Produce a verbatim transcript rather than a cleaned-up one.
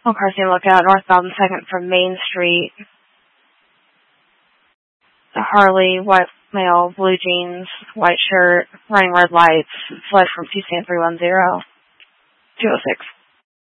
On Carson Lookout, northbound second from Main Street. The Harley, white male, blue jeans, white shirt, running red lights, fled from two stand three one zero. two oh six.